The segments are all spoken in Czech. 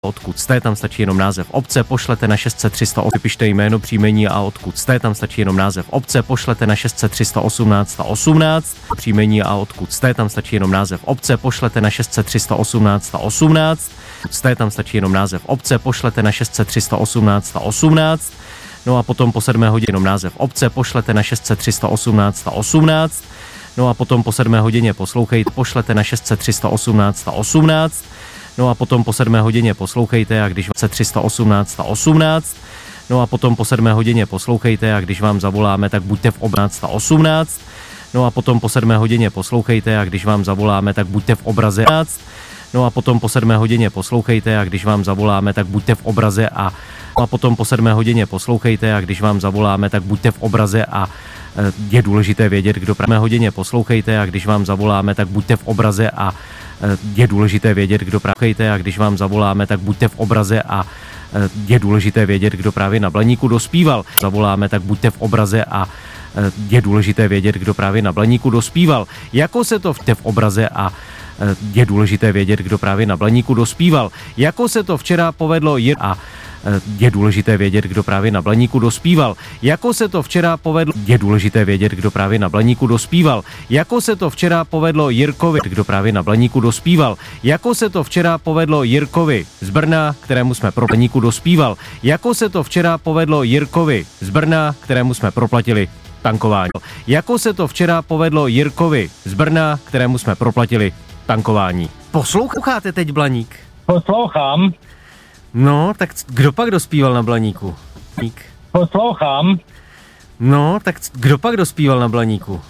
Odkud jste, tam stačí jenom název obce, pošlete na 600 300, vypište jméno, příjmení a odkud jste, tam stačí jenom název obce, pošlete na 600 318 a 18, příjmení a odkud jste, tam stačí jenom název obce, pošlete na 600 318 a 18, jste, tam stačí jenom název obce, pošlete na 600 318 a 18, no a potom po 7 hodině jenom název obce, pošlete na 600 318 a 18, no a potom po 7 hodině poslouchejte, pošlete na 600 318 a 18, no a potom po 7 hodině poslouchejte a když vám 318 a 18, no a potom po 7 hodině poslouchejte a když vám zavoláme, tak buďte v 18, no a potom po 7 hodině poslouchejte a když vám zavoláme, tak buďte v obraze 15, no a potom po 7 hodině poslouchejte a když vám zavoláme, tak buďte v obraze a potom po 7 hodině poslouchejte a když vám zavoláme, tak buďte v obraze a je důležité vědět, kdo právě hodině poslouchejte a když vám zavoláme, tak buďte v obraze a je důležité vědět, kdo právě a když vám zavoláme, tak buďte v obraze a je důležité vědět, kdo právě na Blaníku dospíval. Zavoláme, tak buďte v obraze a je důležité vědět, kdo právě na Blaníku dospíval. Jako se to v obraze a je důležité vědět, kdo právě na Blaníku dospíval. Jako se to včera povedlo a je důležité vědět, kdo právě na Blaníku dospíval. Jako se to včera povedlo, je důležité vědět, kdo právě na Blaníku dospíval. Jako se to včera povedlo Jirkovi, kdo právě na Blaníku dospíval. Jako se to včera povedlo Jirkovi z Brna, kterému jsme pro Blaníku dospíval. Jako se to včera povedlo Jirkovi z Brna, kterému jsme proplatili tankování. Jako se to včera povedlo Jirkovi z Brna, kterému jsme proplatili tankování. Posloucháte teď Blaník? Poslouchám. No, tak kdo pak dospíval na Blaníku? Poslouchám. No, tak kdo pak dospíval na Blaníku?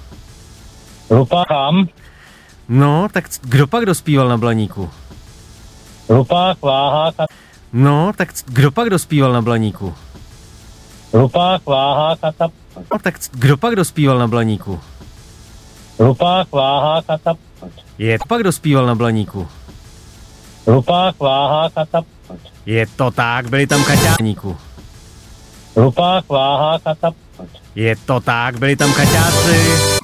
Rupáchám. No, tak kdo pak dospíval na Blaníku? Rupách, váha, No, tak kdo pak dospíval na Blaníku? Rupách, váha, katap. No, tak kdo pak dospíval na Blaníku? Rupách, váha, katap. Je pak dospíval na Blaníku? Rupách, váha, katap. Je to tak, byli tam kaťáníku. Rupách, váha, katap. Je to tak, byli tam kaťáci.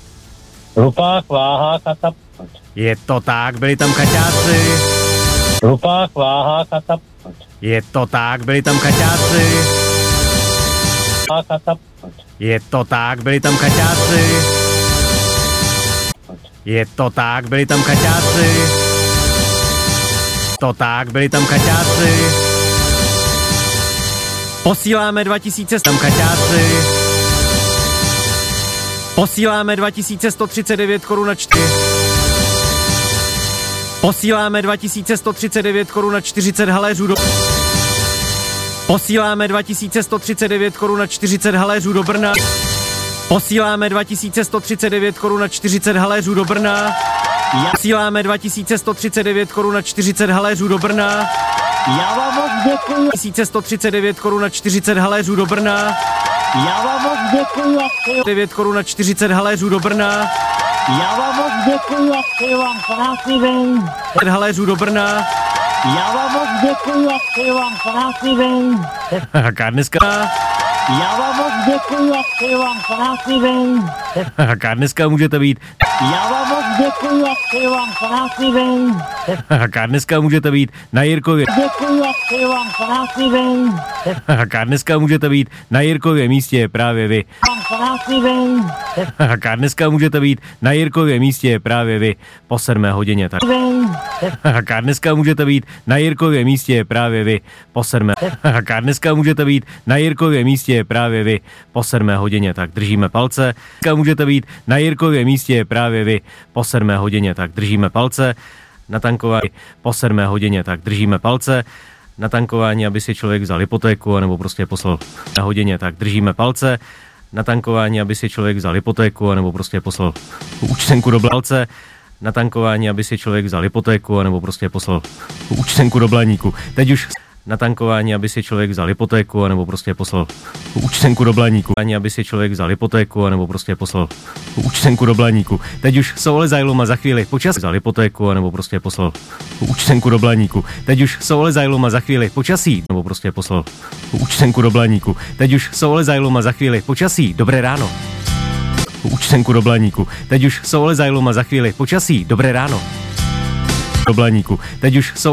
Rupách, váha, katap. Je to tak, byli tam kaťáci. Rupách, váha, katap. Je to tak, byli tam kaťáci. Katap. Je to tak, byli tam kaťáci. Je to tak, byli tam kaťáci. To tak, byli tam kaťáci. Posíláme 2000 tam kaťáci. Posíláme 2139 korun na 4. Posíláme 2139 korun na 40 haléřů do... Posíláme 2139 korun na 40 haléřů do Brna. Posíláme 2139 korun na 40 haléřů do Brna. Posíláme 2139 korun na 40 haléřů do Brna. Já vám moc děkuji. 2139 korun na 40 haléřů do Brna. Já vám moc děkuji a přeju. 9 korun na 40 haléřů do Brna. Já vám moc děkuji a přeju vám krásný den. Haléřů do Brna. Já vám moc děkuji a přeju vám krásný den. Jaká dneska? Já vám moc děkuji a přeju vám krásný den. Jaká dneska můžete být? Já vám moc děkuji a přeju vám krásný den. Jaká dneska můžete být na Jirkově? Děkuji a přeju vám krásný den. Jaká dneska můžete být na Jirkově místě právě vy. Vám krásný den. Jaká dneska můžete být na Jirkově místě právě vy po 7 hodině. Tak. Jaká dneska můžete být na Jirkově místě právě vy po 7. Jaká dneska můžete být na Jirkově místě právě vy po 7 hodině. Tak držíme palce. Dneska můžete být na Jirkově místě právě vy po 7 hodině. Tak držíme palce. Na tankování po 7 hodině. Tak držíme palce. Na tankování, aby si člověk vzal hypotéku, anebo prostě poslal na hodině. Tak držíme palce. Na tankování, aby si člověk vzal hypotéku, anebo prostě poslal účtenku do Balce. Na tankování, aby si člověk vzal hypotéku, anebo prostě poslal účtenku do Blaníku. Teď už na tankování, aby si člověk vzal hypotéku, anebo prostě poslal účtenku do Blaníku. Aby si člověk vzal hypotéku, anebo prostě poslal účtenku do Blaníku. Teď už jsou ale zajlum a za chvíli počasí vzal hypotéku, anebo prostě poslal účtenku do Blaníku. Teď už jsou ale zajlum a za chvíli počasí, nebo prostě poslal účtenku do Blaníku. Teď už jsou ale zajlum a za chvíli počasí. Dobré ráno. Účtenku do Blaníku. Teď už jsou ale zajlum a za chvíli počasí. Dobré ráno. Do Blaníku. Teď už jsou